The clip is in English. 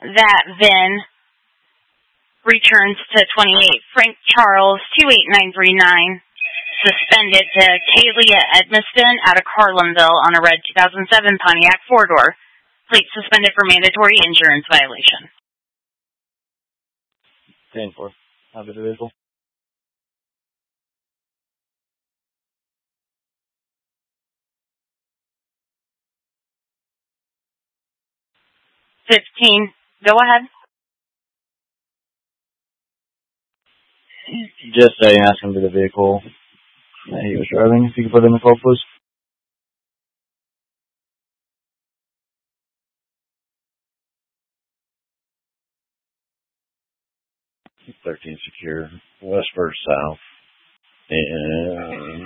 That VIN returns to 28 Frank Charles 28939, suspended to Kaylia Edmiston out of Carlinville on a red 2007 Pontiac 4-door. Plate suspended for mandatory insurance violation. 10-4. Have the vehicle. 15. Go ahead. Just asking for the vehicle that he was driving. If you can put in the call, please. 13 secure. Westward south. And